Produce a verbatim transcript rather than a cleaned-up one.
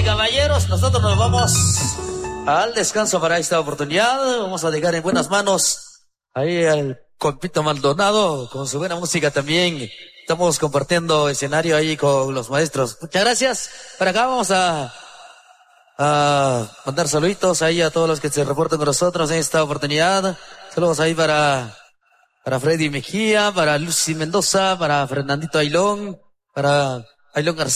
caballeros, nosotros nos vamos al descanso para esta oportunidad. Vamos a dejar en buenas manos ahí al compito Maldonado con su buena música también. Estamos compartiendo escenario ahí con los maestros. Muchas gracias. Para acá vamos a, a mandar saluditos ahí a todos los que se reportan con nosotros en esta oportunidad. Saludos ahí para, para Freddy Mejía, para Lucy Mendoza, para Fernandito Ailón, para Ailón García.